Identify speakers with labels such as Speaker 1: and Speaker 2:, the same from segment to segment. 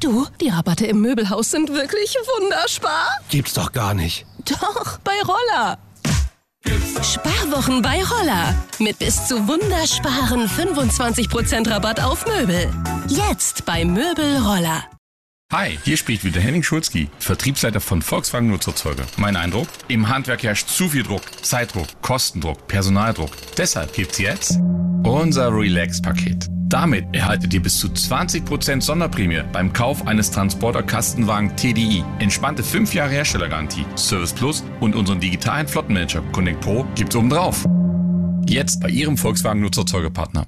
Speaker 1: Du, die Rabatte im Möbelhaus sind wirklich wunderspar.
Speaker 2: Gibt's doch gar nicht.
Speaker 1: Doch, bei Roller. Sparwochen bei Roller. Mit bis zu wundersparen 25% Rabatt auf Möbel. Jetzt bei Möbel Roller.
Speaker 3: Hi, hier spricht wieder Henning Schulzki, Vertriebsleiter von Volkswagen Nutzerzeuger. Mein Eindruck? Im Handwerk herrscht zu viel Druck, Zeitdruck, Kostendruck, Personaldruck. Deshalb gibt's jetzt unser Relax-Paket. Damit erhaltet ihr bis zu 20% Sonderprämie beim Kauf eines Transporter-Kastenwagen TDI. Entspannte 5 Jahre Herstellergarantie, Service Plus und unseren digitalen Flottenmanager Connect Pro gibt's obendrauf. Jetzt bei Ihrem Volkswagen Nutzerzeugerpartner.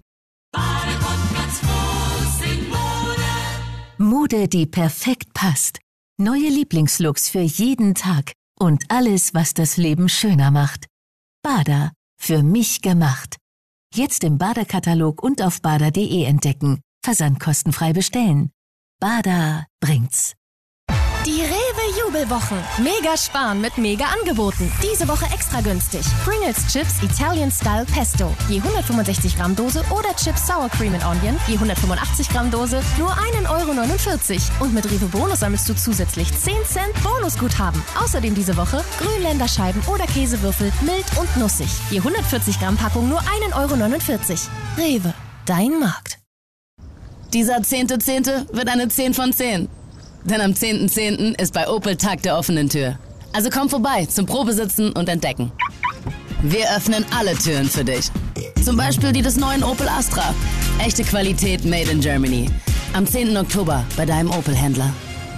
Speaker 4: Mode, die perfekt passt. Neue Lieblingslooks für jeden Tag. Und alles, was das Leben schöner macht. Bada. Für mich gemacht. Jetzt im Bada-Katalog und auf bada.de entdecken. Versand kostenfrei bestellen. Bada bringt's.
Speaker 5: Die Rewe-Jubelwochen. Mega sparen mit mega Angeboten. Diese Woche extra günstig. Pringles Chips Italian Style Pesto. Je 165 Gramm Dose oder Chips Sour Cream and Onion. Je 185 Gramm Dose. Nur 1,49 €. Und mit Rewe Bonus sammelst du zusätzlich 10 Cent Bonusguthaben. Außerdem diese Woche Grünländerscheiben oder Käsewürfel mild und nussig. Je 140 Gramm Packung nur 1,49 €. Rewe. Dein Markt.
Speaker 6: Dieser 10.10. wird eine 10 von 10. Denn am 10.10. ist bei Opel Tag der offenen Tür. Also komm vorbei zum Probesitzen und Entdecken. Wir öffnen alle Türen für dich. Zum Beispiel die des neuen Opel Astra. Echte Qualität made in Germany. Am 10. Oktober bei deinem Opel-Händler.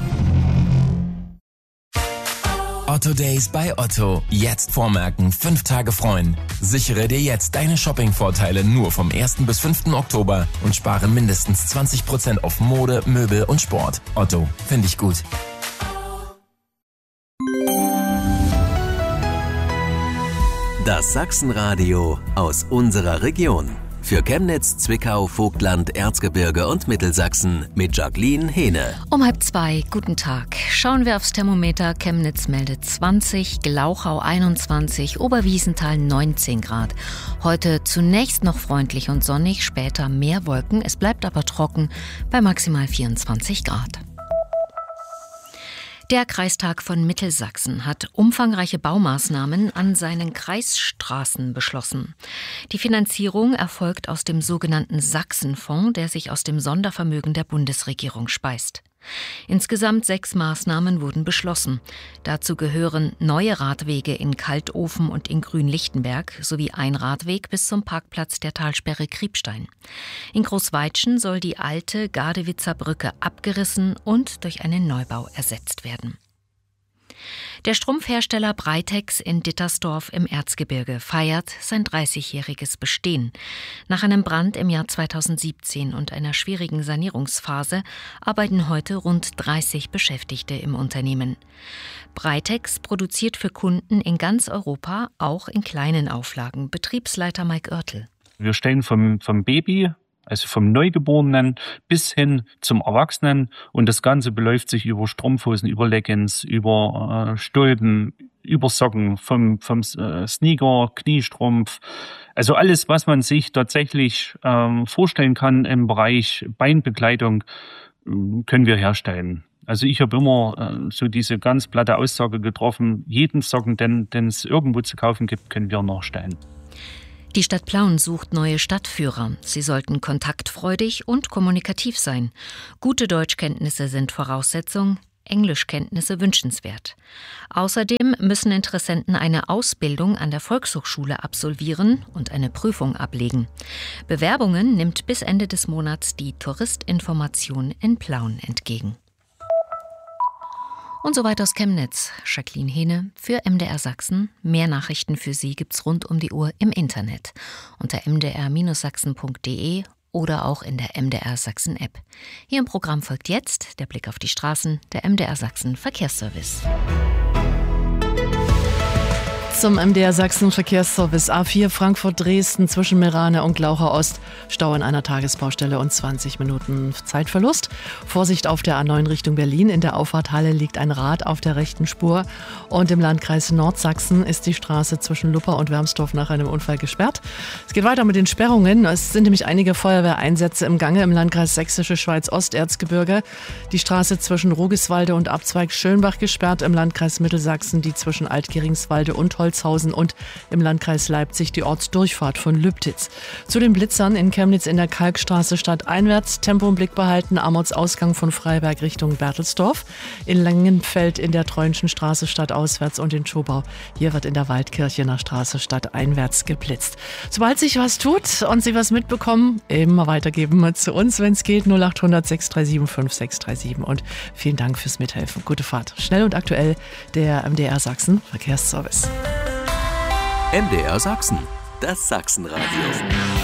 Speaker 7: Otto Days bei Otto. Jetzt vormerken, 5 Tage freuen. Sichere dir jetzt deine Shopping-Vorteile nur vom 1. bis 5. Oktober und spare mindestens 20% auf Mode, Möbel und Sport. Otto, finde ich gut.
Speaker 8: Das Sachsenradio aus unserer Region. Für Chemnitz, Zwickau, Vogtland, Erzgebirge und Mittelsachsen mit Jacqueline Hehne.
Speaker 9: Um 1:30, guten Tag. Schauen wir aufs Thermometer. Chemnitz meldet 20, Glauchau 21, Oberwiesenthal 19 Grad. Heute zunächst noch freundlich und sonnig, später mehr Wolken. Es bleibt aber trocken bei maximal 24 Grad. Der Kreistag von Mittelsachsen hat umfangreiche Baumaßnahmen an seinen Kreisstraßen beschlossen. Die Finanzierung erfolgt aus dem sogenannten Sachsenfonds, der sich aus dem Sondervermögen der Bundesregierung speist. Insgesamt 6 Maßnahmen wurden beschlossen. Dazu gehören neue Radwege in Kaltofen und in Grünlichtenberg sowie ein Radweg bis zum Parkplatz der Talsperre Kriebstein. In Großweitschen soll die alte Gardewitzer Brücke abgerissen und durch einen Neubau ersetzt werden. Der Strumpfhersteller Breitex in Dittersdorf im Erzgebirge feiert sein 30-jähriges Bestehen. Nach einem Brand im Jahr 2017 und einer schwierigen Sanierungsphase arbeiten heute rund 30 Beschäftigte im Unternehmen. Breitex produziert für Kunden in ganz Europa, auch in kleinen Auflagen. Betriebsleiter Mike Oertel.
Speaker 10: Wir stellen vom Baby, also vom Neugeborenen bis hin zum Erwachsenen, und das Ganze beläuft sich über Strumpfhosen, über Leggings, über Stulpen, über Socken, vom Sneaker, Kniestrumpf. Also alles, was man sich tatsächlich vorstellen kann im Bereich Beinbekleidung, können wir herstellen. Also ich habe immer so diese ganz platte Aussage getroffen, jeden Socken, den es irgendwo zu kaufen gibt, können wir nachstellen.
Speaker 9: Die Stadt Plauen sucht neue Stadtführer. Sie sollten kontaktfreudig und kommunikativ sein. Gute Deutschkenntnisse sind Voraussetzung, Englischkenntnisse wünschenswert. Außerdem müssen Interessenten eine Ausbildung an der Volkshochschule absolvieren und eine Prüfung ablegen. Bewerbungen nimmt bis Ende des Monats die Touristinformation in Plauen entgegen. Und soweit aus Chemnitz. Jacqueline Hehne für MDR Sachsen. Mehr Nachrichten für Sie gibt's rund um die Uhr im Internet unter mdr-sachsen.de oder auch in der MDR Sachsen App. Hier im Programm folgt jetzt der Blick auf die Straßen, der MDR Sachsen Verkehrsservice.
Speaker 2: zum MDR Sachsen Verkehrsservice. A4 Frankfurt-Dresden zwischen Merane und Glaucher Ost. Stau in einer Tagesbaustelle und 20 Minuten Zeitverlust. Vorsicht auf der A9 Richtung Berlin. In der Auffahrthalle liegt ein Rad auf der rechten Spur. Und im Landkreis Nordsachsen ist die Straße zwischen Lupper und Wermsdorf nach einem Unfall gesperrt. Es geht weiter mit den Sperrungen. Es sind nämlich einige Feuerwehreinsätze im Gange im Landkreis Sächsische Schweiz-Osterzgebirge. Die Straße zwischen Rogeswalde und Abzweig Schönbach gesperrt. Im Landkreis Mittelsachsen die zwischen Altgeringswalde und Holzhausen und im Landkreis Leipzig die Ortsdurchfahrt von Lübtitz. Zu den Blitzern in Chemnitz in der Kalkstraße stadteinwärts, Tempo im Blick behalten, am Ortsausgang von Freiberg Richtung Bertelsdorf, in Langenfeld in der Treuenschen Straße stadtauswärts und in Schobau. Hier wird in der Waldkirche nach Straße stadteinwärts geblitzt. Sobald sich was tut und Sie was mitbekommen, immer weitergeben zu uns, wenn es geht, 0800 637 5637 und vielen Dank fürs Mithelfen. Gute Fahrt. Schnell und aktuell der MDR Sachsen Verkehrsservice.
Speaker 8: MDR Sachsen, das Sachsenradio.